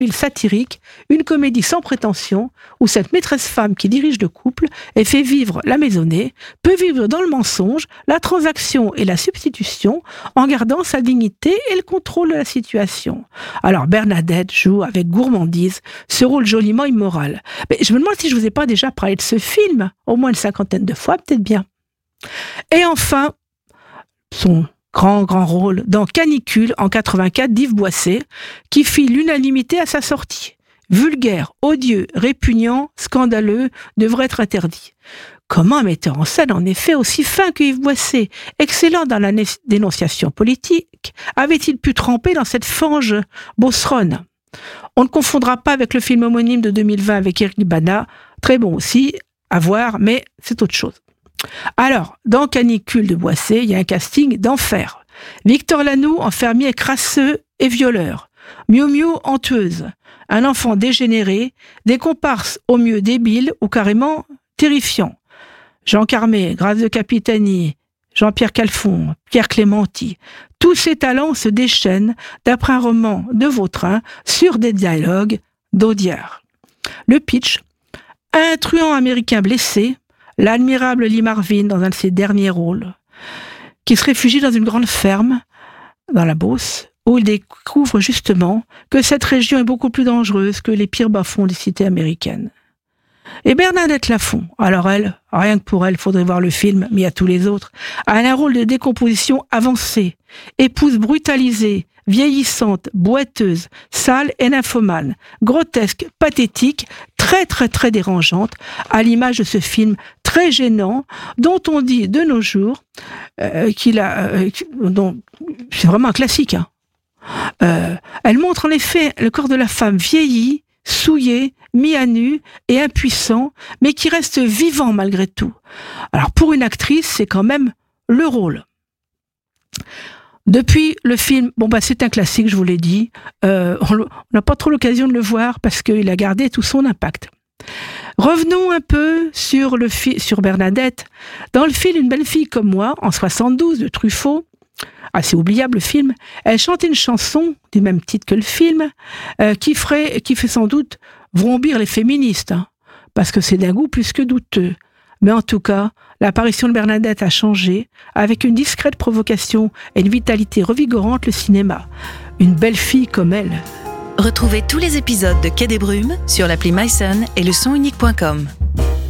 satirique, une comédie sans prétention, où cette maîtresse-femme qui dirige le couple et fait vivre la maisonnée, peut vivre dans le mensonge, la transaction et la substitution, en gardant sa dignité et le contrôle de la situation. Alors Bernadette joue avec gourmandise ce rôle joliment immoral. Mais je me demande si je vous ai pas déjà parlé de ce film, au moins une 50aine de fois, peut-être bien. Et enfin, son grand rôle dans Canicule en 84 d'Yves Boisset, qui fit l'unanimité à sa sortie. Vulgaire, odieux, répugnant, scandaleux, devrait être interdit. Comment un metteur en scène, en effet, aussi fin que Yves Boisset, excellent dans la dénonciation politique, avait-il pu tremper dans cette fange beauceronne ? On ne confondra pas avec le film homonyme de 2020 avec Eric Bana, très bon aussi, à voir, mais c'est autre chose. Alors, dans Canicule de Boisset, il y a un casting d'enfer. Victor Lanoux, enfermier crasseux et violeur. Miu Miu, entueuse. Un enfant dégénéré, des comparses au mieux débiles ou carrément terrifiants. Jean Carmé, Grâce de Capitani, Jean-Pierre Calfon, Pierre Clémenti. Tous ces talents se déchaînent d'après un roman de Vautrin sur des dialogues d'Audiard. Le pitch, un truand américain blessé, l'admirable Lee Marvin dans un de ses derniers rôles, qui se réfugie dans une grande ferme, dans la Beauce, où il découvre justement que cette région est beaucoup plus dangereuse que les pires bas-fonds des cités américaines. Et Bernadette Lafont, alors elle, rien que pour elle, faudrait voir le film, mais il y a tous les autres, a un rôle de décomposition avancé, épouse brutalisée, vieillissante, boiteuse, sale et nymphomane, grotesque, pathétique, très dérangeante, à l'image de ce film très gênant, dont on dit de nos jours c'est vraiment un classique. Elle montre en effet le corps de la femme vieilli, souillé, mis à nu et impuissant, mais qui reste vivant malgré tout. Alors pour une actrice, c'est quand même le rôle. Depuis le film, c'est un classique, je vous l'ai dit. On n'a pas trop l'occasion de le voir parce qu'il a gardé tout son impact. Revenons un peu sur Bernadette. Dans le film Une belle fille comme moi, en 72 de Truffaut, assez oubliable film, elle chante une chanson du même titre que le film, qui fait sans doute vrombir les féministes, parce que c'est d'un goût plus que douteux. Mais en tout cas, l'apparition de Bernadette a changé, avec une discrète provocation et une vitalité revigorante, le cinéma. Une belle fille comme elle. Retrouvez tous les épisodes de Quai des Brumes sur l'appli myson et le sonunique.com.